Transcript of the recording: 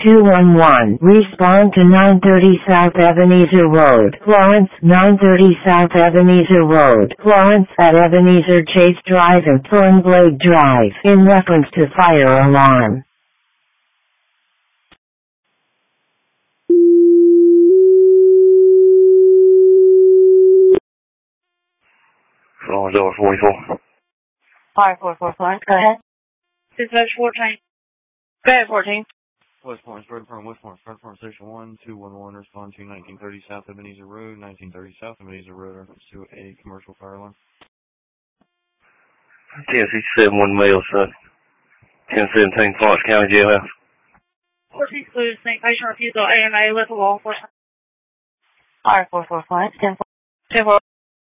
211. Respond to 930 South Ebenezer Road, Florence. 930 South Ebenezer Road, Florence at Ebenezer Chase Drive and Thornblade Drive, in reference to fire alarm. Florence over 44. 544 Florence, go ahead. Dispatch 14. Go ahead, 14. West Florence, Road from West Florence, Front Florence Station 1, 211, respond to 1930 South Ebenezer Road, 1930 South Ebenezer Road, reference to a commercial fire alarm. Tennessee 71 Mills, 1017 Florence County Jailhouse. 14 excluded, patient refusal, AMA, lethal law enforcement. 544 Florence, 10 10